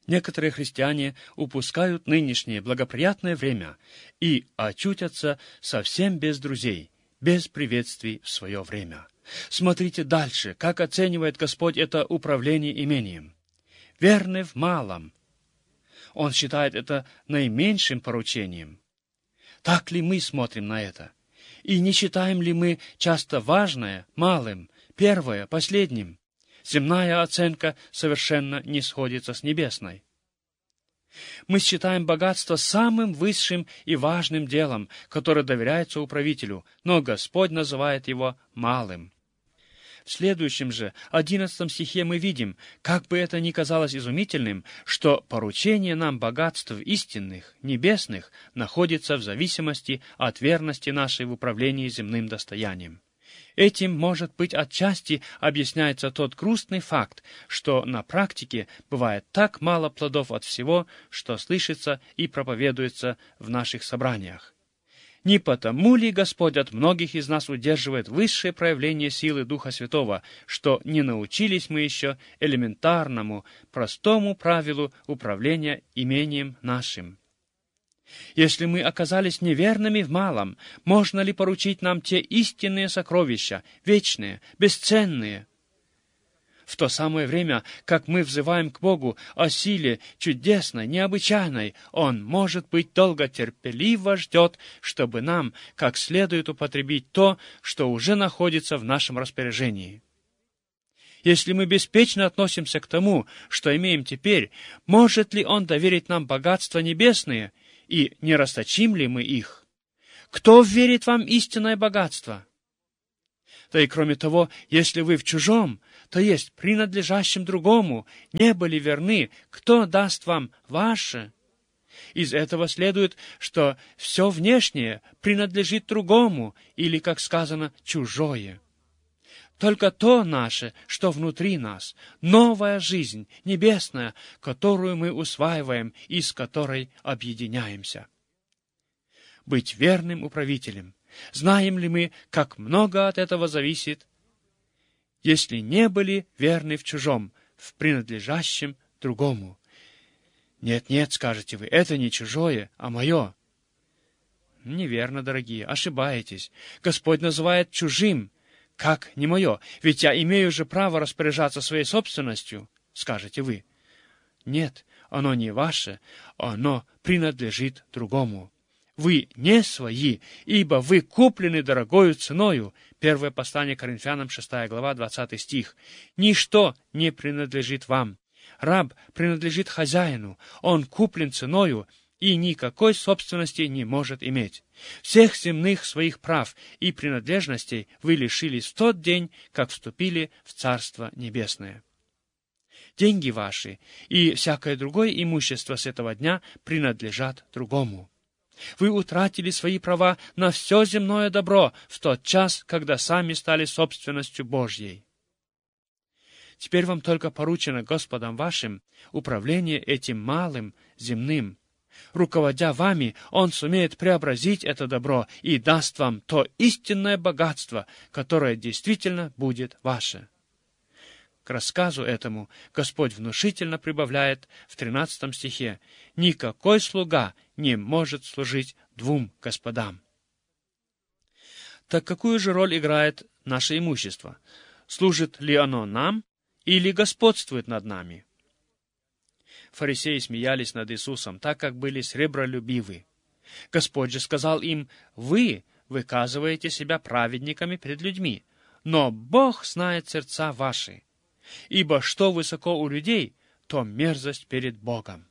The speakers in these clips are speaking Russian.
Некоторые христиане упускают нынешнее благоприятное время и очутятся совсем без друзей, без приветствий в свое время. Смотрите дальше, как оценивает Господь это управление имением. Верны в малом. Он считает это наименьшим поручением. Так ли мы смотрим на это? И не считаем ли мы часто важное малым, первое последним? Земная оценка совершенно не сходится с небесной. Мы считаем богатство самым высшим и важным делом, которое доверяется управителю, но Господь называет его малым. В следующем же, 11 стихе мы видим, как бы это ни казалось изумительным, что поручение нам богатств истинных, небесных, находится в зависимости от верности нашей в управлении земным достоянием. Этим, может быть, отчасти объясняется тот грустный факт, что на практике бывает так мало плодов от всего, что слышится и проповедуется в наших собраниях. Не потому ли Господь от многих из нас удерживает высшее проявление силы Духа Святого, что не научились мы еще элементарному, простому правилу управления имением нашим? Если мы оказались неверными в малом, можно ли поручить нам те истинные сокровища, вечные, бесценные? В то самое время, как мы взываем к Богу о силе чудесной, необычайной, Он, может быть, долготерпеливо ждет, чтобы нам как следует употребить то, что уже находится в нашем распоряжении. Если мы беспечно относимся к тому, что имеем теперь, может ли Он доверить нам богатства небесные, и не расточим ли мы их? Кто верит вам истинное богатство? Да и кроме того, если вы в чужом, то есть принадлежащем другому, не были верны, кто даст вам ваше? Из этого следует, что все внешнее принадлежит другому, или, как сказано, чужое. Только то наше, что внутри нас, новая жизнь, небесная, которую мы усваиваем и с которой объединяемся. Быть верным управителем. Знаем ли мы, как много от этого зависит, если не были верны в чужом, в принадлежащем другому? Нет, скажете вы, это не чужое, а мое. Неверно, дорогие, ошибаетесь. Господь называет чужим. Как не мое? Ведь я имею же право распоряжаться своей собственностью, скажете вы. Нет, оно не ваше, оно принадлежит другому. Вы не свои, ибо вы куплены дорогою ценою. Первое послание Коринфянам, 6 глава, 20 стих. Ничто не принадлежит вам. Раб принадлежит хозяину, он куплен ценою, и никакой собственности не может иметь. Всех земных своих прав и принадлежностей вы лишились в тот день, как вступили в Царство Небесное. Деньги ваши и всякое другое имущество с этого дня принадлежат другому. Вы утратили свои права на все земное добро в тот час, когда сами стали собственностью Божьей. Теперь вам только поручено Господом вашим управление этим малым земным. Руководя вами, Он сумеет преобразить это добро и даст вам то истинное богатство, которое действительно будет ваше. К рассказу этому Господь внушительно прибавляет в 13 стихе: «Никакой слуга не может служить двум господам». Так какую же роль играет наше имущество? Служит ли оно нам или господствует над нами? Фарисеи смеялись над Иисусом, так как были сребролюбивы. Господь же сказал им: «Вы выказываете себя праведниками пред людьми, но Бог знает сердца ваши, ибо что высоко у людей, то мерзость перед Богом».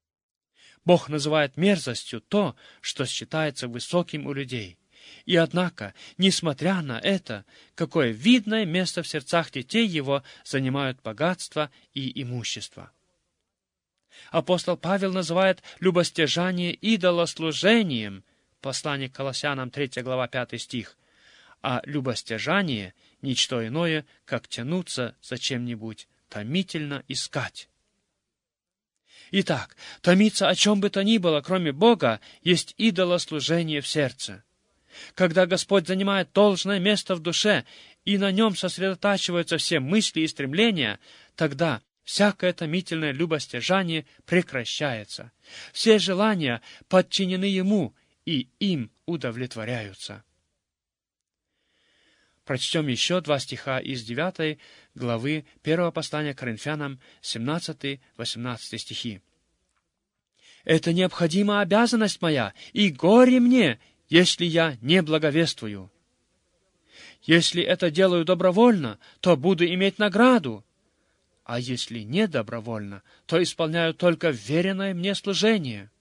Бог называет мерзостью то, что считается высоким у людей. И однако, несмотря на это, какое видное место в сердцах детей Его занимают богатство и имущество. Апостол Павел называет любостяжание идолослужением, послание к Колоссянам, 3 глава, 5 стих, а любостяжание — ничто иное, как тянуться за чем-нибудь, томительно искать. Итак, томиться о чем бы то ни было, кроме Бога, есть идолослужение в сердце. Когда Господь занимает должное место в душе, и на нем сосредотачиваются все мысли и стремления, тогда всякое томительное любостяжание прекращается. Все желания подчинены Ему, и им удовлетворяются. Прочтем еще 2 стиха из 9 главы 1 послания к Коринфянам, 17-18 стихи. «Это необходима обязанность моя, и горе мне, если я не благовествую. Если это делаю добровольно, то буду иметь награду, а если не добровольно, то исполняю только вверенное мне служение».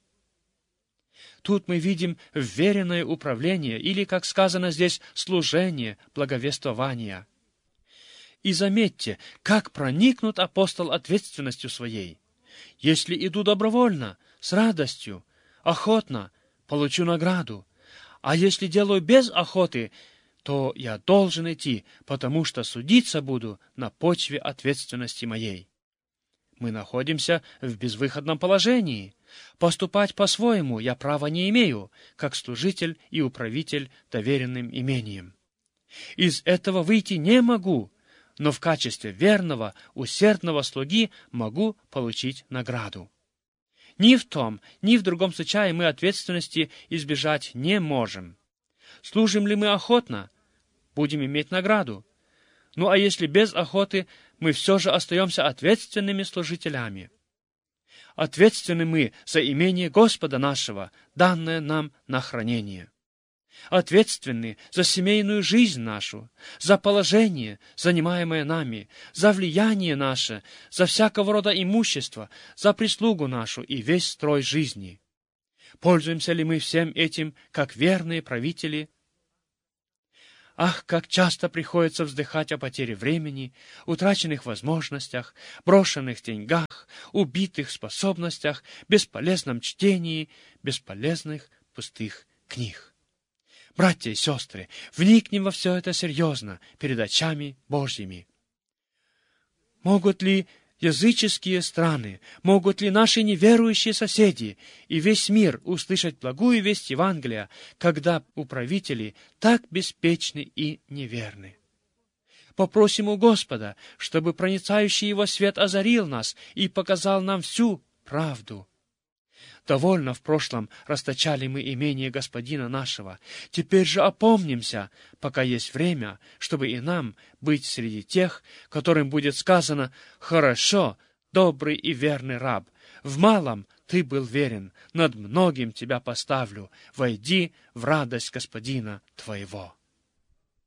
Тут мы видим вверенное управление, или, как сказано здесь, служение, благовествования. И заметьте, как проникнут апостол ответственностью своей. Если иду добровольно, с радостью, охотно, получу награду. А если делаю без охоты, то я должен идти, потому что судиться буду на почве ответственности моей. Мы находимся в безвыходном положении. Поступать по-своему я права не имею, как служитель и управитель доверенным имением. Из этого выйти не могу, но в качестве верного, усердного слуги могу получить награду. Ни в том, ни в другом случае мы ответственности избежать не можем. Служим ли мы охотно, будем иметь награду. Ну а если без охоты, мы все же остаемся ответственными служителями. Ответственны мы за имение Господа нашего, данное нам на хранение. Ответственны за семейную жизнь нашу, за положение, занимаемое нами, за влияние наше, за всякого рода имущество, за прислугу нашу и весь строй жизни. Пользуемся ли мы всем этим, как верные правители? Ах, как часто приходится вздыхать о потере времени, утраченных возможностях, брошенных деньгах, убитых способностях, бесполезном чтении, бесполезных пустых книг. Братья и сестры, вникнем во все это серьезно, перед очами Божьими. Могут ли языческие страны, могут ли наши неверующие соседи и весь мир услышать благую весть Евангелия, когда управители так беспечны и неверны? Попросим у Господа, чтобы проницающий Его свет озарил нас и показал нам всю правду. Довольно в прошлом расточали мы имение Господина нашего. Теперь же опомнимся, пока есть время, чтобы и нам быть среди тех, которым будет сказано: «Хорошо, добрый и верный раб, в малом ты был верен, над многим тебя поставлю, войди в радость Господина твоего».